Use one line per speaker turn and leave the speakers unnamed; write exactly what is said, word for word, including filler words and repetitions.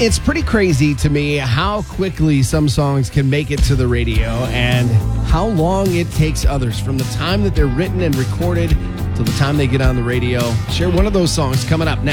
It's pretty crazy to me how quickly some songs can make it to the radio and how long it takes others from the time that they're written and recorded to the time they get on the radio. Share one of those songs coming up next.